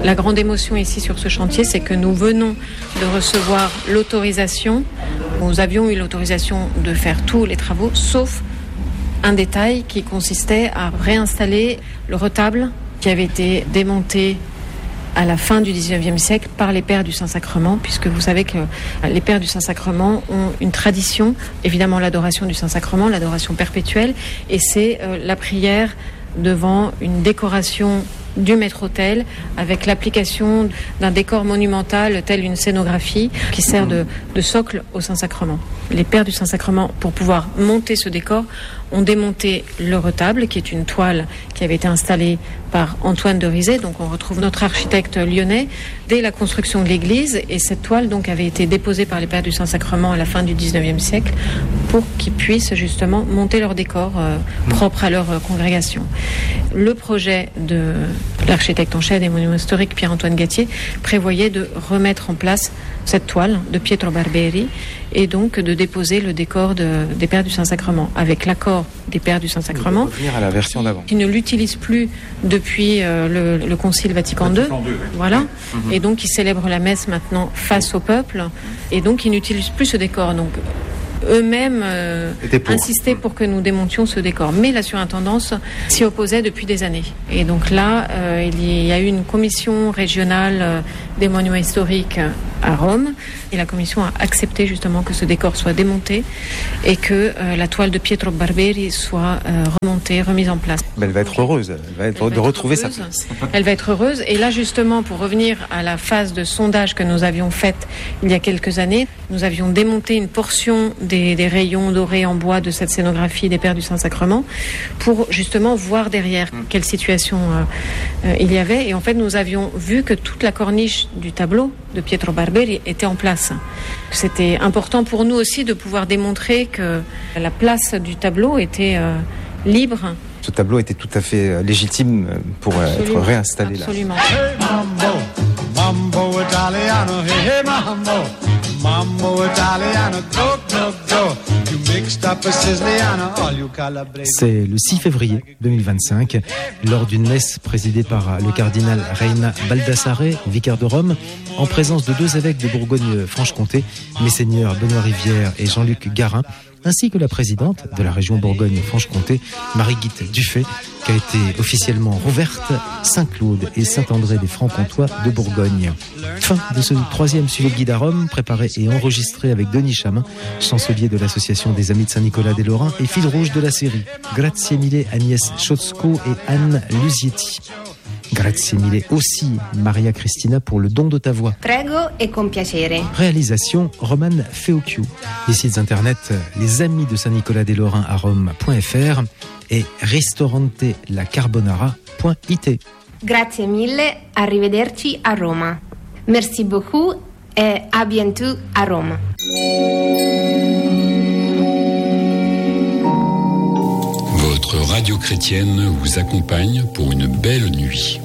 La grande émotion ici sur ce chantier, c'est que nous venons de recevoir l'autorisation. Nous avions eu l'autorisation de faire tous les travaux, sauf un détail qui consistait à réinstaller le retable qui avait été démonté à la fin du XIXe siècle par les Pères du Saint-Sacrement, puisque vous savez que les Pères du Saint-Sacrement ont une tradition, évidemment l'adoration du Saint-Sacrement, l'adoration perpétuelle, et c'est la prière devant une décoration du maître-autel avec l'application d'un décor monumental tel une scénographie qui sert de socle au Saint-Sacrement. Les Pères du Saint-Sacrement, pour pouvoir monter ce décor, ont démonté le retable, qui est une toile qui avait été installée par Antoine de Rizet. Donc on retrouve notre architecte lyonnais dès la construction de l'église, et cette toile donc avait été déposée par les Pères du Saint-Sacrement à la fin du XIXe siècle pour qu'ils puissent justement monter leur décor propre à leur congrégation. Le projet de l'architecte en chef des monuments historiques Pierre-Antoine Gattier prévoyait de remettre en place cette toile de Pietro Barberi et donc de déposer le décor des Pères du Saint-Sacrement avec l'accord des Pères du Saint-Sacrement. Revenir à la version d'avant. Qui ne l'utilisent plus depuis le Concile Vatican II. Voilà. Et donc ils célèbrent la messe maintenant face au peuple et donc ils n'utilisent plus ce décor. Donc eux-mêmes insistaient pour que nous démontions ce décor. Mais la surintendance s'y opposait depuis des années. Et donc là, il y a eu une commission régionale des monuments historiques à Rome. Et la commission a accepté justement que ce décor soit démonté et que la toile de Pietro Barberi soit remontée, remise en place. Mais elle va être heureuse. Elle va de retrouver sa place. Elle va être heureuse. Et là, justement, pour revenir à la phase de sondage que nous avions faite il y a quelques années, nous avions démonté une portion des rayons dorés en bois de cette scénographie des Pères du Saint-Sacrement pour justement voir derrière quelle situation il y avait. Et en fait, nous avions vu que toute la corniche du tableau de Pietro Barberi était en place. C'était important pour nous aussi de pouvoir démontrer que la place du tableau était libre. Ce tableau était tout à fait légitime pour être réinstallé là. Absolument. Hey mambo, mambo Italiano, hey mambo, mambo Italiano, go, go, go. You mixed up a Siciliano, all you Calabrese. C'est le 6 février 2025, lors d'une messe présidée par le cardinal Reina Baldassare, vicaire de Rome, en présence de deux évêques de Bourgogne-Franche-Comté, Messeigneurs Benoît Rivière et Jean-Luc Garin, ainsi que la présidente de la région Bourgogne-Franche-Comté, Marie-Guite Dufay, qui a été officiellement rouverte Saint-Claude et Saint-André des Francs-Comtois de Bourgogne. Fin de ce 3e suivi de guide à Rome, préparé et enregistré avec Denis Chamin, chancelier de l'association des Amis de Saint-Nicolas des Lorrains et fil rouge de la série. Grazie mille Agnès Chotzko et Anne Lusietti. Grazie mille aussi Maria Cristina pour le don de ta voix. Prego e con piacere. Réalisation Romane Feocchio. Les sites internet les amis de Saint-Nicolas des Lorrains à Rome.fr et restaurantelacarbonara.it. Grazie mille, arrivederci a Roma. Merci beaucoup et à bientôt à Rome. Votre radio chrétienne vous accompagne pour une belle nuit.